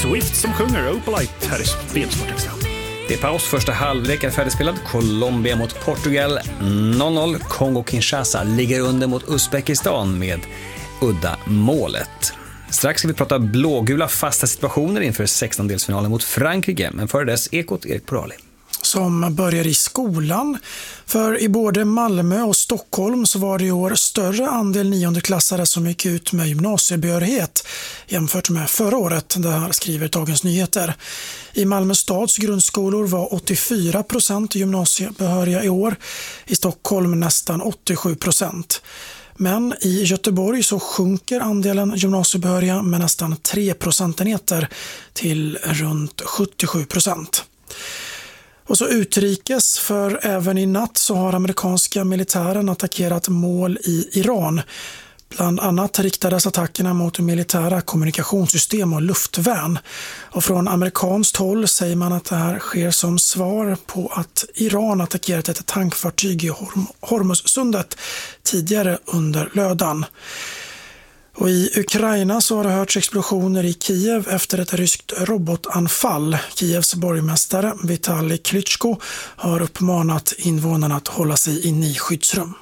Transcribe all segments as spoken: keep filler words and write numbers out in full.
Swift som sjunger Opalite här i Spelsport Extra. Det är paus, första halvlek är färdigspelad. Colombia mot Portugal noll noll. Kongo-Kinshasa ligger under mot Uzbekistan med udda målet. Strax ska vi prata blågula fasta situationer inför sextondelsfinalen mot Frankrike. Men före dess Ekot Erik Porali. Som börjar i skolan. För i både Malmö och Stockholm så var det i år större andel niondeklassare som gick ut med gymnasiebehörighet jämfört med förra året. Det här skriver Dagens Nyheter. I Malmö stads grundskolor var åttiofyra procent gymnasiebehöriga i år. I Stockholm nästan åttiosju procent. Men i Göteborg så sjunker andelen gymnasiebehöriga med nästan tre procentenheter till runt sjuttiosju procent. Och så utrikes, för även i natt så har amerikanska militären attackerat mål i Iran. Bland annat riktades attackerna mot militära kommunikationssystem och luftvärn. Och från amerikanskt håll säger man att det här sker som svar på att Iran attackerat ett tankfartyg i Horm- Hormuzsundet tidigare under lödan. Och i Ukraina så har det hörts explosioner i Kiev efter ett ryskt robotanfall. Kievs borgmästare Vitali Klitschko har uppmanat invånarna att hålla sig inne i skyddsrum.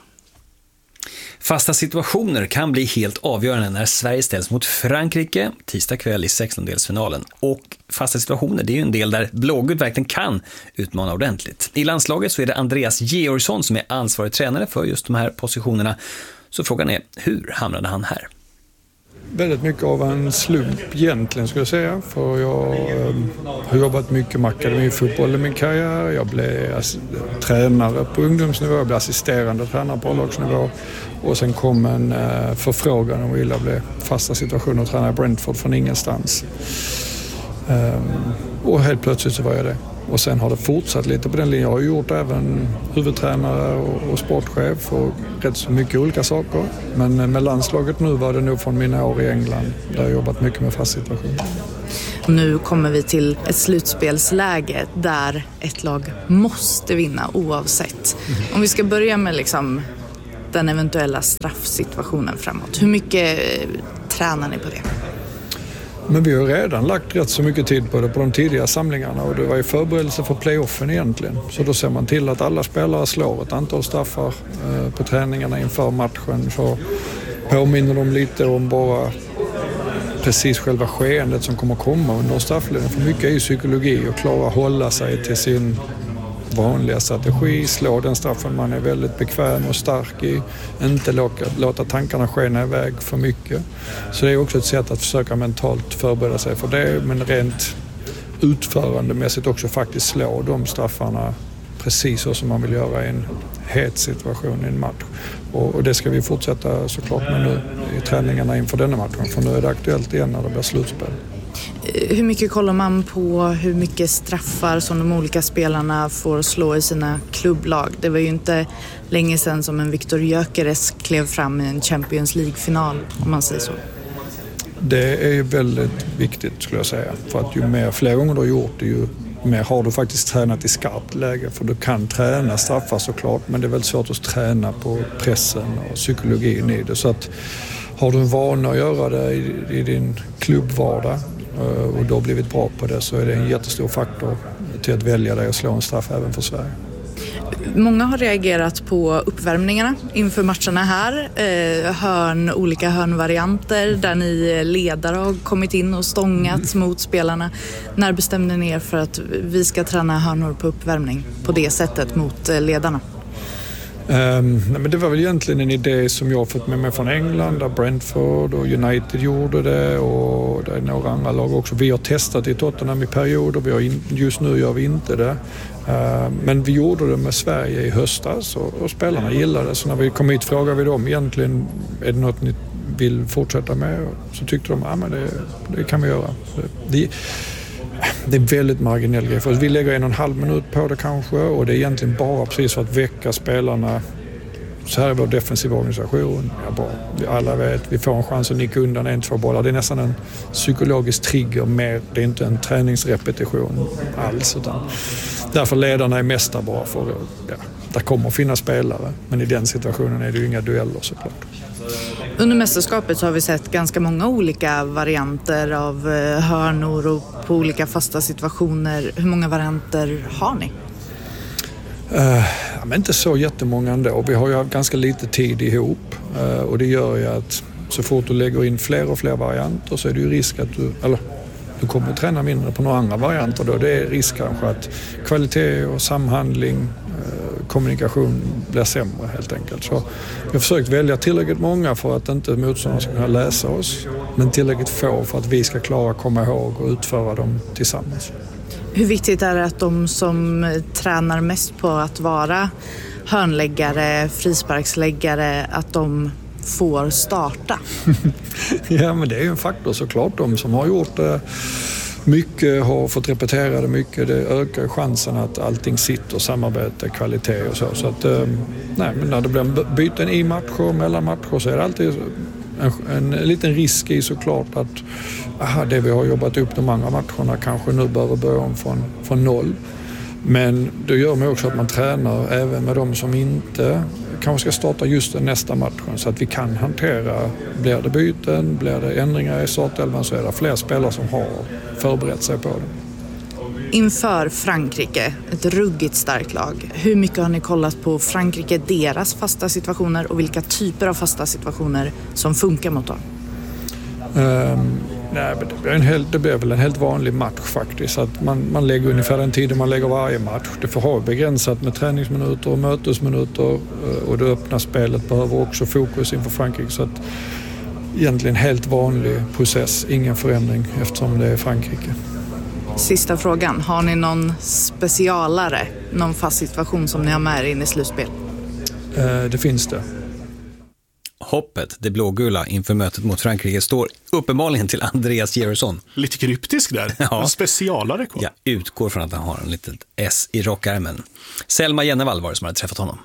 Fasta situationer kan bli helt avgörande när Sverige ställs mot Frankrike tisdag kväll i sextondelsfinalen. Och fasta situationer, det är ju en del där blågult verkligen kan utmana ordentligt. I landslaget så är det Andreas Georgsson som är ansvarig tränare för just de här positionerna. Så frågan är, hur hamnade han här? Väldigt mycket av en slump egentligen skulle jag säga. För jag eh, har jobbat mycket med akademifotboll i min karriär. Jag blev ass- tränare på ungdomsnivå, jag blev assisterande tränare på A-lagsnivå. Och sen kom en eh, förfrågan om jag blev fasta situationer och tränare i Brentford från ingenstans. Um, och helt plötsligt så var jag det. Och sen har det fortsatt lite på den linjen. Jag har gjort även huvudtränare och, och sportchef och rätt så mycket olika saker. Men med landslaget nu var det nog från mina år i England där jag har jobbat mycket med fast situation. Nu kommer vi till ett slutspelsläge där ett lag måste vinna oavsett. Mm. Om vi ska börja med liksom den eventuella straffsituationen framåt. Hur mycket tränar ni på det? Men vi har redan lagt rätt så mycket tid på det på de tidiga samlingarna och det var i förberedelse för playoffen egentligen. Så då ser man till att alla spelare slår ett antal straffar eh, på träningarna inför matchen. Så påminner de lite om bara precis själva skeendet som kommer komma under strafflinjen. För mycket är ju psykologi och klara att hålla sig till sin vanliga strategi, slå den straffen man är väldigt bekväm och stark i, inte låta, låta tankarna skena iväg för mycket. Så det är också ett sätt att försöka mentalt förbereda sig för det, men rent utförandemässigt också faktiskt slå de straffarna precis så som man vill göra i en het situation i en match. Och, och det ska vi fortsätta såklart med nu i träningarna inför denna matchen, för nu är det aktuellt igen när det blir slutspel. Hur mycket kollar man på hur mycket straffar som de olika spelarna får slå i sina klubblag? Det var ju inte länge sedan som en Viktor Gyökeres klev fram i en Champions League-final, om man säger så. Det är ju väldigt viktigt skulle jag säga. För att ju mer, fler gånger du har gjort det, ju mer har du faktiskt tränat i skarpt läge. För du kan träna straffar såklart, men det är väldigt svårt att träna på pressen och psykologin i det. Så att har du en vana att göra det i, i din klubbvardag och då blivit bra på det, så är det en jättestor faktor till att välja dig och slå en straff även för Sverige. Många har reagerat på uppvärmningarna inför matcherna här. Eh, hörn, olika hörnvarianter där ni ledare har kommit in och stångats mm. mot spelarna. När bestämde ni er för att vi ska träna hörnor på uppvärmning på det sättet mot eh, ledarna? Um, nej, men det var väl egentligen en idé som jag har fått med mig från England, där Brentford och United gjorde det och det är några andra lag också. Vi har testat i Tottenham i perioder, vi har in, just nu gör vi inte det. Uh, men vi gjorde det med Sverige i höstas och, och spelarna gillade det. Så när vi kom hit frågade vi dem egentligen, är det något ni vill fortsätta med? Och så tyckte de, ja men det, det kan vi göra. Det, Det är väldigt marginell grej för oss. Vi lägger en och en halv minut på det kanske och det är egentligen bara precis för att väcka spelarna. Så här är vår defensiva organisation. Ja, bra. Alla vet, vi får en chans att nicka undan en, två bollar. Det är nästan en psykologisk trigger mer. Det är inte en träningsrepetition alls. Utan därför ledarna är mästare bara för ja, där kommer att finnas spelare. Men i den situationen är det ju inga dueller såklart. Under mästerskapet så har vi sett ganska många olika varianter av hörnor och på olika fasta situationer. Hur många varianter har ni? Uh, ja, men inte så jättemånga ändå. Vi har ju haft ganska lite tid ihop uh, och det gör ju att så fort du lägger in fler och fler varianter så är det ju risk att du, eller, du kommer att träna mindre på några andra varianter då. Det är risk kanske att kvalitet och samhandling, uh, kommunikation blir sämre helt enkelt. Så vi har försökt välja tillräckligt många för att inte motståndarna ska kunna läsa oss, men tillräckligt få för att vi ska klara att komma ihåg och utföra dem tillsammans. Hur viktigt är det att de som tränar mest på att vara hörnläggare, frisparksläggare, att de får starta? Ja, men det är ju en faktor såklart. De som har gjort det mycket, har fått repetera det mycket, det ökar chansen att allting sitter, samarbete, kvalitet och så. Så att, nej, men när det blir byten i matcher, mellan matcher så är det alltid en, en liten risk i såklart att aha, det vi har jobbat upp de andra matcherna kanske nu behöver börja om från, från noll. Men det gör mig också att man tränar även med de som inte kanske ska starta just den nästa matchen så att vi kan hantera, blir det byten, blir det ändringar i startelvan så är det fler spelare som har förberett sig på det. Inför Frankrike, ett ruggigt starkt lag. Hur mycket har ni kollat på Frankrike, deras fasta situationer och vilka typer av fasta situationer som funkar mot dem? Um, nej, det blir, en helt, det blir väl en helt vanlig match faktiskt. Att man, man lägger ungefär den tiden man lägger varje match. Det får ha begränsat med träningsminuter och mötesminuter och det öppna spelet behöver också fokus inför Frankrike. Så att egentligen helt vanlig process, ingen förändring eftersom det är Frankrike. Sista frågan, har ni någon specialare, någon fast situation som ni har med er in i slutspel? Uh, det finns det. Hoppet, det blågula inför mötet mot Frankrike, står uppenbarligen till Andreas Georgsson. Lite kryptisk där. Ja. En specialare kvar. Jag utgår från att han har en litet S i rockärmen. Selma Jennevall var det som hade träffat honom.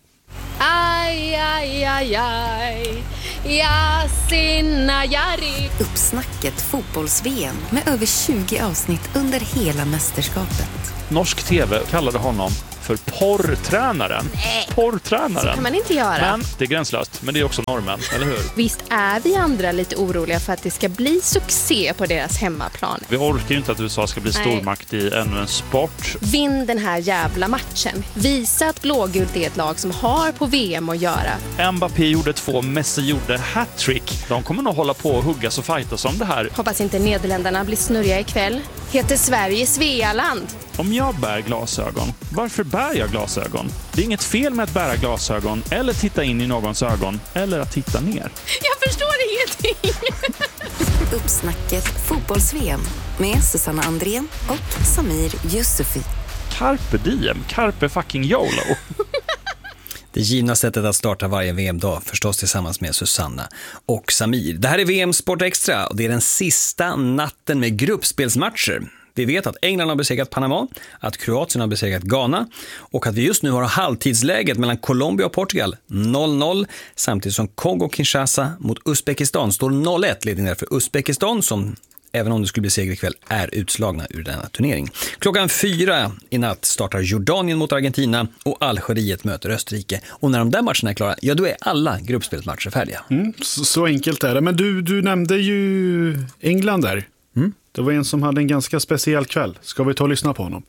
Aj, aj, aj, aj. Ja, sinna, jari. Uppsnacket fotbolls-V M med över tjugo avsnitt under hela mästerskapet. Norsk tv kallade honom för porrtränaren. Nej, porrtränaren. så kan man inte göra. Men det är gränslöst, men det är också normen, eller hur? Visst är vi andra lite oroliga för att det ska bli succé på deras hemmaplan. Vi orkar ju inte att U S A ska bli Nej. stormakt i ännu en sport. Vinn den här jävla matchen. Visa att blågult är ett lag som har på V M att göra. Mbappé gjorde två, Messi gjorde hattrick. De kommer nog hålla på och huggas och fightas om det här. Hoppas inte Nederländerna blir snurriga ikväll. Heter Sverige Svealand? Om jag bär glasögon, varför bär jag glasögon? Det är inget fel med att bära glasögon eller titta in i någons ögon eller att titta ner. Jag förstår ingenting. Uppsnacket fotbolls-V M med Susanna Andrén och Samir Yusufi. Carpe diem, carpe fucking YOLO. Det givna sättet att starta varje V M-dag, förstås tillsammans med Susanna och Samir. Det här är V M Sport Extra och det är den sista natten med gruppspelsmatcher. Vi vet att England har besegrat Panama, att Kroatien har besegrat Ghana och att vi just nu har halvtidsläget mellan Colombia och Portugal noll noll samtidigt som Kongo-Kinshasa mot Uzbekistan står noll ett, ledningen för Uzbekistan som även om det skulle bli seger ikväll är utslagna ur denna turnering. Klockan fyra i natt startar Jordanien mot Argentina och Algeriet möter Österrike. Och när de där matcherna är klara, ja då är alla gruppspelsmatcher färdiga. Mm, så, så enkelt är det. Men du, du nämnde ju England där. Mm. Det var en som hade en ganska speciell kväll. Ska vi ta och lyssna på honom?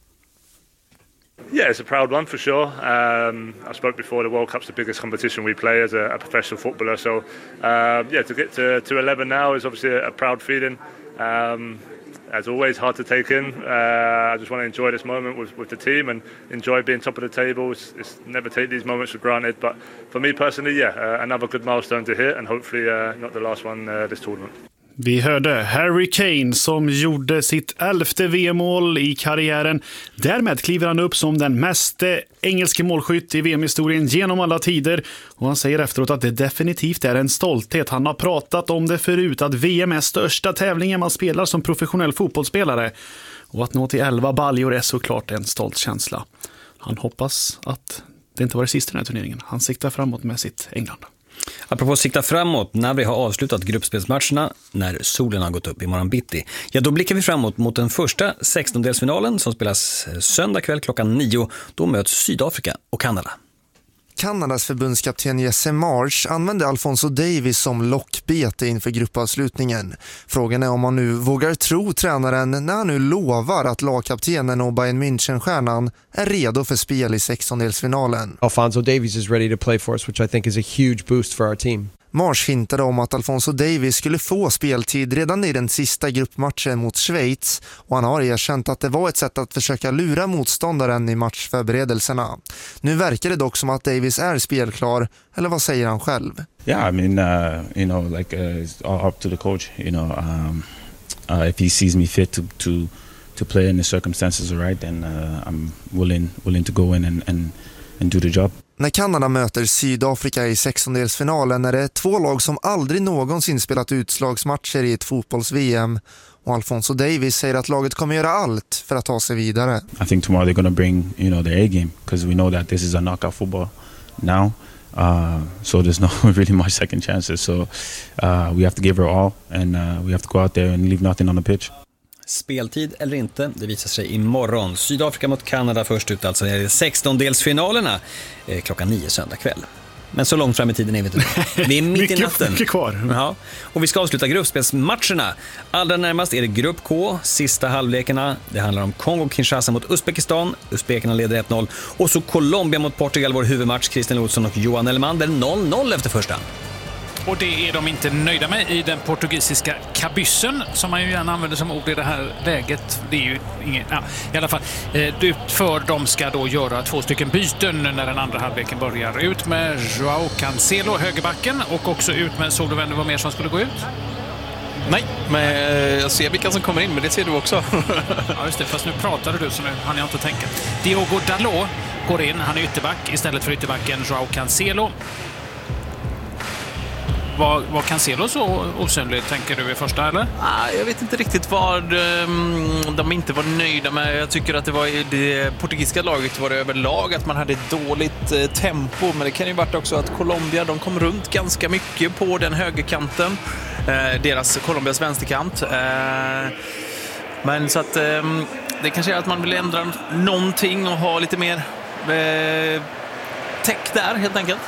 Yeah, it's a proud one for sure. Um, I spoke before, the World Cup's the biggest competition we play as a, a professional footballer. So, uh, yeah, to get to, to eleven now is obviously a, a proud feeling. Um, as always, hard to take in. Uh, I just want to enjoy this moment with, with the team and enjoy being top of the table. It's, it's never take these moments for granted. But for me personally, yeah, uh, another good milestone to hit and hopefully uh, not the last one uh, this tournament. Vi hörde Harry Kane som gjorde sitt elfte V M-mål i karriären. Därmed kliver han upp som den mest engelske målskytt i V M-historien genom alla tider. Och han säger efteråt att det definitivt är en stolthet. Han har pratat om det förut, att V M är största tävlingen man spelar som professionell fotbollsspelare. Och att nå till elva baljor är såklart en stolt känsla. Han hoppas att det inte var det sista i den här turneringen. Han siktar framåt med sitt England. Apropå sikta framåt, när vi har avslutat gruppspelsmatcherna, när solen har gått upp i morgon bitti, ja då blickar vi framåt mot den första sextondelsfinalen som spelas söndag kväll klockan nio. Då möts Sydafrika och Kanada. Kanadas förbundskapten Jesse Marsh använde Alphonso Davies som lockbete inför gruppavslutningen. Frågan är om man nu vågar tro tränaren när han nu lovar att lagkaptenen och Bayern München-stjärnan är redo för spel i sextondelsfinalen. Alphonso Davies is ready to play for us, which I think is a huge boost for our team. Marsh hintade om att Alphonso Davies skulle få speltid redan i den sista gruppmatchen mot Schweiz, och han har erkänt att det var ett sätt att försöka lura motståndaren i matchförberedelserna. Nu verkar det dock som att Davies är spelklar, eller vad säger han själv? Yeah, I mean, uh, you know, like uh, it's all up to the coach. You know, um, uh, if he sees me fit to to to play in the circumstances are right, then uh, I'm willing willing to go in and and and do the job. När Kanada möter Sydafrika i sextondelsfinalen är det två lag som aldrig någonsin spelat utslagsmatcher i ett fotbolls-V M, och Alphonso Davies säger att laget kommer göra allt för att ta sig vidare. I think tomorrow they're going to bring, you know, the A-game, because we know that this is a knockout football now. Uh, so there's no really much second chances. So uh, we have to give her all, and uh, we have to go out there and leave nothing on the pitch. Speltid eller inte, det visar sig imorgon. Sydafrika mot Kanada först ut, alltså är det sextondelsfinalerna eh, klockan nio söndag kväll. Men så långt fram i tiden är vi inte. Vi är mitt mycket, i natten. Mycket kvar. Ja. Och vi ska avsluta gruppspelsmatcherna. Allra närmast är det grupp K, sista halvlekarna. Det handlar om Kongo-Kinshasa mot Uzbekistan. Uzbekerna leder ett noll. Och så Colombia mot Portugal, vår huvudmatch. Christian Olsson och Johan Elmander noll noll efter första. Och det är de inte nöjda med i den portugisiska kabyssen, som man ju gärna använder som ord i det här läget. Det är ju ingen, ja, i alla fall. Eh, för de ska då göra två stycken byten när den andra halvleken börjar. Ut med Joao Cancelo, högerbacken, och också ut med, såg du vem det var mer som skulle gå ut? Nej, men jag ser vilka som kommer in, men det ser du också. Ja, just det, fast nu pratade du så nu hann jag inte tänka. Diogo Dalot går in, han är ytterback istället för ytterbacken Joao Cancelo. Var, var Cancelo så osynlig, tänker du i första, eller? Ah, jag vet inte riktigt vad um, de inte var nöjda med. Jag tycker att det var i det portugisiska laget var det överlag att man hade ett dåligt eh, tempo. Men det kan ju varit också att Colombia, de kom runt ganska mycket på den högerkanten. Eh, deras Colombias vänsterkant. Eh, men så att eh, det kanske är att man vill ändra någonting och ha lite mer eh, tech där, helt enkelt.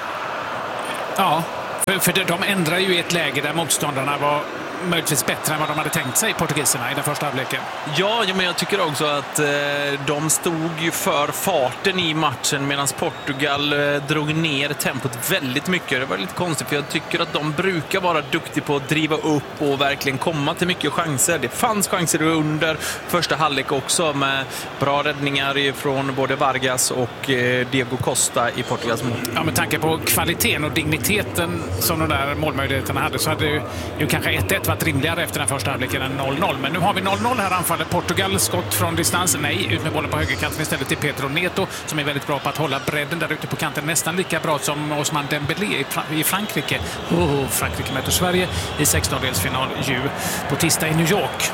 Ja. För, för de ändrar ju i ett läge där motståndarna var möjligtvis bättre än vad de hade tänkt sig, portugiserna, i den första halvleken. Ja, ja, men jag tycker också att eh, de stod ju för farten i matchen medan Portugal eh, drog ner tempot väldigt mycket. Det var lite konstigt, för jag tycker att de brukar vara duktiga på att driva upp och verkligen komma till mycket chanser. Det fanns chanser under första halvlek också, med bra räddningar från både Vargas och eh, Diego Costa i Portugals mål. Ja, med tanke på kvaliteten och digniteten som de där målmöjligheterna hade, så hade ju, ju kanske ett ett varit rimligare efter den första halvleken än noll noll. Men nu har vi noll noll här, anfallet. Portugal, skott från distans, nej, ut med bollen på högerkanten istället till Pedro Neto, som är väldigt bra på att hålla bredden där ute på kanten, nästan lika bra som Ousmane Dembélé i Frankrike. Oh, Frankrike möter Sverige i sextondelsfinal ju på tisdag i New York.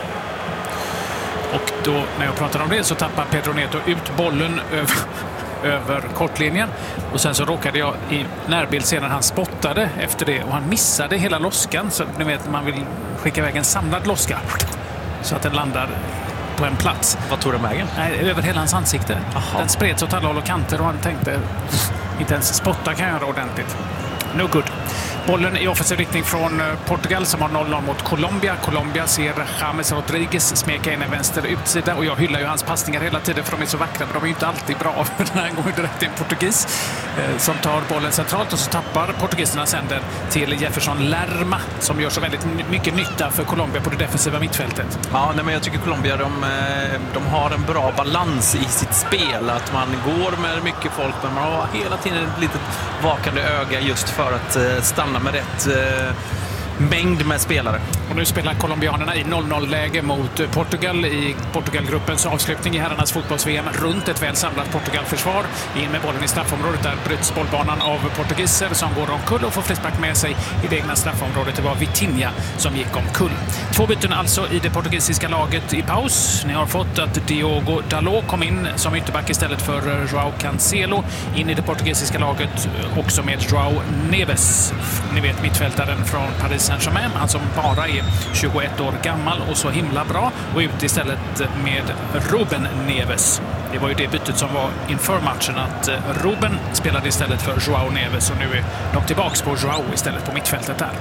Och då, när jag pratar om det, så tappar Pedro Neto ut bollen över över kortlinjen, och sen så råkade jag i närbild se när han spottade efter det, och han missade hela loskan, så ni vet, man vill skicka iväg en samlad loska så att den landar på en plats. Vad tog den vägen? Nej, över hela hans ansikte. Aha. Den spreds åt alla håll och kanter, och han tänkte inte ens spotta kan jag göra ordentligt. No good. Bollen i offensiv riktning från Portugal som har noll noll mot Colombia. Colombia ser James Rodriguez smeka in en vänster utsida, och jag hyllar ju hans passningar hela tiden för de är så vackra, men de är ju inte alltid bra. Den här går direkt till en portugis eh, som tar bollen centralt, och så tappar portugiserna sen den till Jefferson Lerma som gör så väldigt mycket nytta för Colombia på det defensiva mittfältet. Ja, nej, men jag tycker Colombia de, de har en bra balans i sitt spel, att man går med mycket folk, men man har hela tiden ett litet vakande öga just för att stanna med rätt eh, mängd med spelare. Och nu spelar colombianerna i noll noll-läge mot Portugal i Portugalgruppens avslutning i herrarnas fotbolls-V M runt ett väl samlat Portugal-försvar. In med bollen i straffområdet, där bryts bollbanan av portugiser som går omkull och får frispark med sig i det egna straffområdet. Det var Vitinha som gick omkull. Två byten alltså i det portugisiska laget i paus. Ni har fått att Diogo Dalot kom in som ytterback istället för Joao Cancelo. In i det portugisiska laget också med Joao Neves. Ni vet, mittfältaren från Paris Saint-Germain, han som bara är tjugoett år gammal och så himla bra, och ut istället med Ruben Neves. Det var ju det bytet som var inför matchen, att Ruben spelade istället för Joao Neves, och nu är de tillbaks på Joao istället på mittfältet där.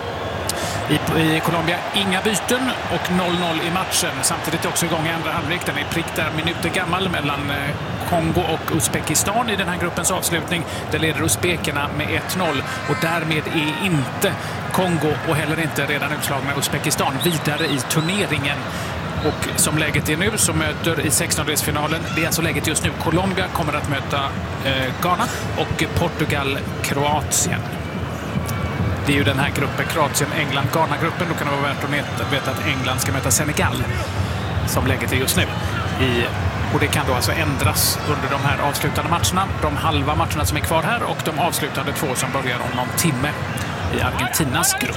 I, I Colombia inga byten och noll noll i matchen. Samtidigt också igång i andra halvlek. Den är prick där minuter gammal mellan Kongo och Uzbekistan i den här gruppens avslutning. Det leder uzbekerna med ett noll, och därmed är inte Kongo och heller inte redan utslagna Uzbekistan vidare i turneringen. Och som läget är nu så möter i sextondelsfinalen, det är alltså läget just nu, Colombia kommer att möta eh, Ghana och Portugal Kroatien. Det är ju den här gruppen, Kroatien, England, Ghana-gruppen. Då kan det vara värt att veta att England ska möta Senegal som läget är just nu. I, och det kan då alltså ändras under de här avslutande matcherna. De halva matcherna som är kvar här och de avslutande två som börjar om någon timme i Argentinas grupp.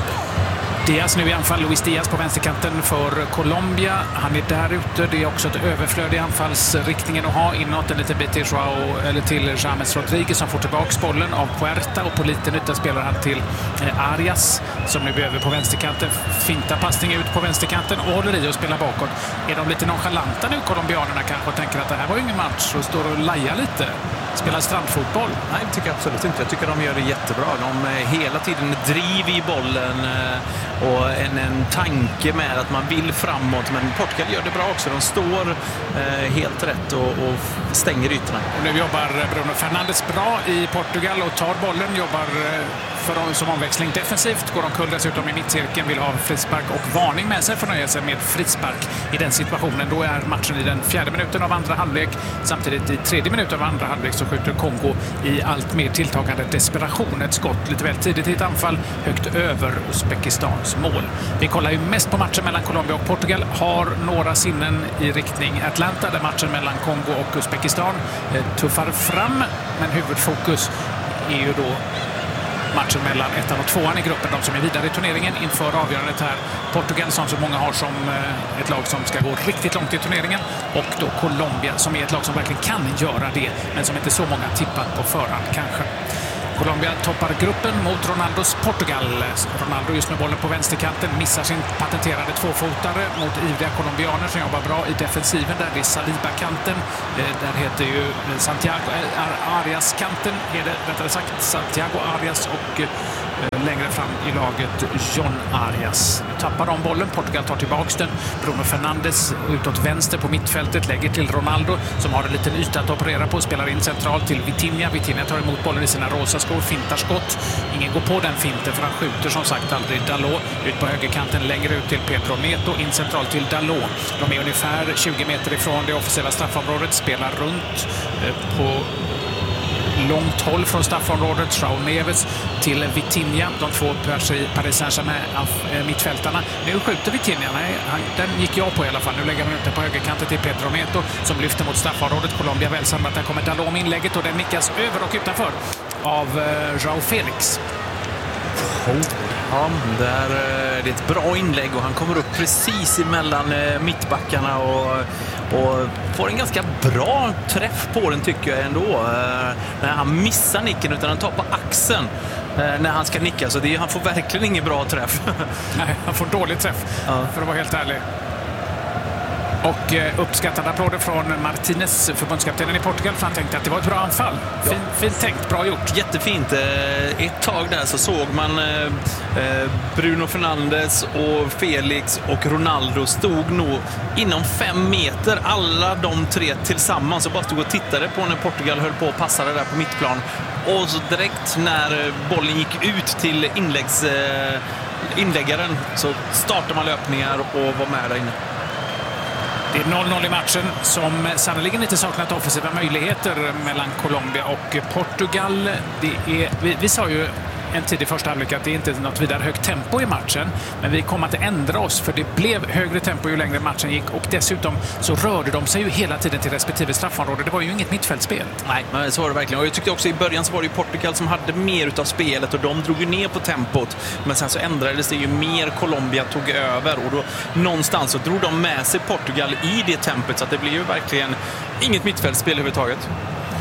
Diaz nu i anfall, Luis Diaz på vänsterkanten för Colombia. Han är där ute. Det är också ett överflöd i anfallsriktningen att ha inåt en liten bit till Joao, eller till James Rodriguez som får tillbaka bollen av Puerta, och på liten yta spelar han till eh, Arias som nu behöver på vänsterkanten. Finta passning ut på vänsterkanten och håller i och spelar bakåt. Är de lite nonchalanta nu, colombianerna kanske, och tänker att det här var ingen match och står och lajar lite? Spelar strandfotboll? Nej, det tycker jag absolut inte. Jag tycker de gör det jättebra. De är hela tiden driv i bollen och en, en tanke med att man vill framåt. Men Portugal gör det bra också. De står eh, helt rätt och, och stänger ytorna. Och nu jobbar Bruno Fernandes bra i Portugal och tar bollen. Jobbar för dem som omväxling defensivt. Går de kull dessutom i mittcirkeln, vill ha frispark och varning med sig för att nöja sig med frispark i den situationen. Då är matchen i den fjärde minuten av andra halvlek. Samtidigt i tredje minuten av andra halvlek så skjuter Kongo i allt mer tilltagande desperation ett skott lite väl tidigt i ett anfall högt över Uzbekistans mål. Vi kollar ju mest på matchen mellan Colombia och Portugal, har några sinnen i riktning Atlanta där matchen mellan Kongo och Uzbekistan tuffar fram, men huvudfokus är ju då matchen mellan ettan och tvåan i gruppen, de som är vidare i turneringen inför avgörandet här. Portugal som så många har som ett lag som ska gå riktigt långt i turneringen, och då Colombia som är ett lag som verkligen kan göra det, men som inte så många tippat på förhand kanske. Colombia toppar gruppen mot Ronaldos Portugal. Ronaldo just med bollen på vänsterkanten missar sin patenterade tvåfotare mot ivriga colombianer som jobbar bra i defensiven. Där det är Saliba-kanten. Där heter ju Santiago Arias-kanten. Är det rättare sagt Santiago Arias, och längre fram i laget John Arias. Nu tappar de bollen. Portugal tar tillbaka den. Bruno Fernandes utåt vänster på mittfältet lägger till Ronaldo som har en liten yta att operera på. Spelar in centralt till Vitinha. Vitinha tar emot bollen i sina rosa skor. Fintar skott. Ingen går på den finten för han skjuter som sagt aldrig Dalot. Ut på högerkanten längre ut till Pedro Neto. In centralt till Dalot. De är ungefär tjugo meter ifrån det offensiva straffområdet. Spelar runt eh, på långt håll från straffområdet. Joao Neves till Vitinha. De två Paris Saint-Germain mittfältarna. Nu skjuter Vitinha. Nej, han, den gick jag på i alla fall. Nu lägger man ut den på högerkanten till Pedro Neto som lyfter mot straffområdet. Colombia väl samlat. Där kommer Dalot med inlägget och den nickas över och utanför av uh, Joao Felix. Oh. Ja, där, det är ett bra inlägg och han kommer upp precis emellan mittbackarna och, och får en ganska bra träff på den tycker jag ändå. När han missar nicken utan han tar på axeln när han ska nicka, så det, han får verkligen ingen bra träff. Nej, han får dålig träff ja. För att vara helt ärlig. Och eh, uppskattade applåder från Martinez, förbundskaptenen i Portugal, för han tänkte att det var ett bra anfall. Fin, ja. Fint tänkt, bra gjort. Jättefint. Ett tag där så såg man eh, Bruno Fernandes och Felix och Ronaldo stod nog inom fem meter, alla de tre tillsammans, och bara stod och tittade på när Portugal höll på och passade där på mittplan. Och så direkt när bollen gick ut till inläggs, eh, inläggaren så startade man löpningar och var med där inne. Det är noll noll i matchen som sannolikt inte saknat offensiva möjligheter mellan Colombia och Portugal. Det är, vi, vi sa ju en tid i första halvlek att det inte är något vidare högt tempo i matchen, men vi kommer att ändra oss för det blev högre tempo ju längre matchen gick, och dessutom så rörde de sig ju hela tiden till respektive straffområde. Det var ju inget mittfältspel. Nej, men så var det verkligen. Och jag tyckte också i början så var det ju Portugal som hade mer utav spelet och de drog ju ner på tempot, men sen så ändrades det ju mer, Colombia tog över och då någonstans så drog de med sig Portugal i det tempot, så att det blev ju verkligen inget mittfältspel överhuvudtaget.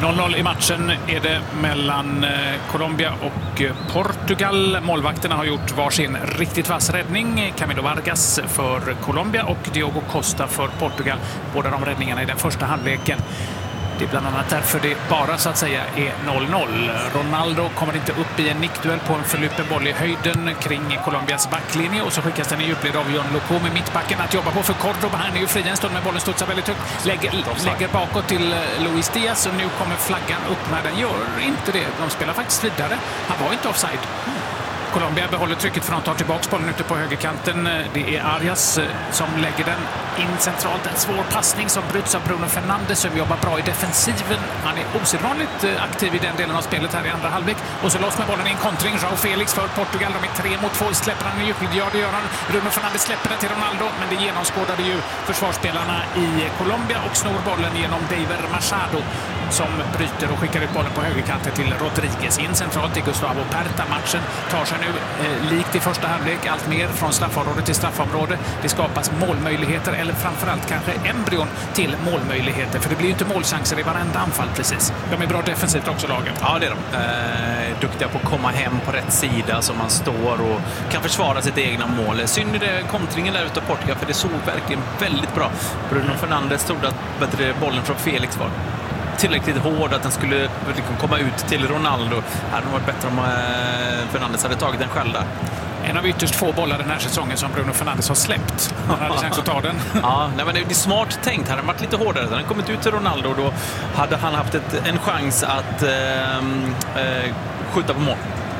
noll noll i matchen är det mellan Colombia och Portugal. Målvakterna har gjort varsin riktigt vass räddning. Camilo Vargas för Colombia och Diogo Costa för Portugal. Båda de räddningarna i den första halvleken. Det är bland annat därför det bara så att säga är noll noll. Ronaldo kommer inte upp i en nickduell på en förlupen boll i höjden kring Colombias backlinje och så skickas den i djupled av John Loco med mittbacken att jobba på för Cordoba. Han är ju fri en stund med bollen studsar väldigt högt. Lägger, lägger bakåt till Luis Diaz och nu kommer flaggan upp när den gör inte det. De spelar faktiskt vidare. Han var inte offside. Colombia behåller trycket för att ta tillbaka bollen ute på högerkanten. Det är Arias som lägger den in centralt. En svår passning som bryts av Bruno Fernandes som jobbar bra i defensiven. Han är osedvanligt aktiv i den delen av spelet här i andra halvlek. Och så loss med bollen i en kontring. João Felix för Portugal. De är tre mot två. Släpper han i djupled? Ja, det gör han. Bruno Fernandes släpper den till Ronaldo. Men det genomskådade ju försvarsspelarna i Colombia och snor bollen genom David Machado som bryter och skickar ut bollen på högerkanten till Rodriguez. In centralt till Gustavo Perta. Matchen tar sig nu eh, likt i första halvlek allt mer från straffområde till straffområde. Det skapas målmöjligheter eller framförallt kanske embryon till målmöjligheter. För det blir ju inte målchanser i varenda anfall precis. De är bra defensivt också laget. Ja, det är de. Eh, duktiga på att komma hem på rätt sida så man står och kan försvara sitt egna mål. Synd i det kontringen där ute av Portugal för det såg verkligen väldigt bra. Bruno Fernandes trodde att bollen från Felix var tillräckligt hård att den skulle komma ut till Ronaldo. Det hade varit bättre om Fernandes hade tagit den själv där. En av ytterst få bollar den här säsongen som Bruno Fernandes har släppt. Han hade chans att ta den. Ja, nej, men det är smart tänkt. Hade den varit lite hårdare. Den hade kommit ut till Ronaldo och då hade han haft ett, en chans att eh, eh, skjuta på mål.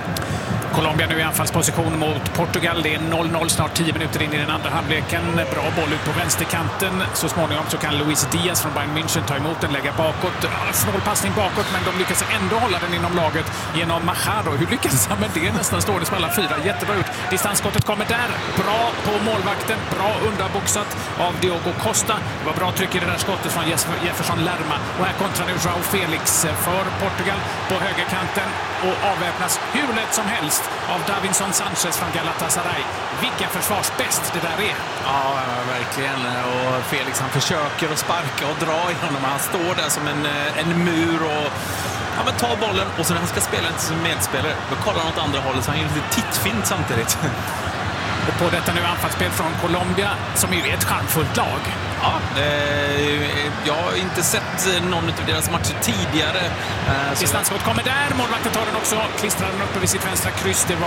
Colombia nu i anfallsposition mot Portugal. Det är noll noll snart tio minuter in i den andra halvleken. Bra boll ut på vänsterkanten. Så småningom så kan Luis Diaz från Bayern München ta emot den, lägga bakåt. Snål passning bakåt, men de lyckas ändå hålla den inom laget genom Machado. Hur lyckas han med det? Nästan står det som alla fyra. Jättebra ut. Distansskottet kommer där. Bra på målvakten. Bra undanboxat av Diogo Costa. Det var bra tryck i det där skottet från Jefferson Lerma. Och här kontrar nu João Felix för Portugal på högerkanten och avväpnas hur lätt som helst av Davinson Sanchez från Galatasaray. Vilken försvarsbäst det där är. Ja, verkligen. Och Felix han försöker att sparka och dra i honom. Han står där som en, en mur och ja, men tar bollen och sen när han ska spela inte som medspelare då kollar han åt andra hållet så han gör lite tittfint samtidigt. Och på detta nu anfallsspel från Colombia som ju är ett charmfullt lag. Ja, eh, jag har inte sett någon av deras matcher tidigare. Eh, Distansskott kommer där. Målvakten tar den också. Klistrar den uppe vid sitt vänstra kryss. Det var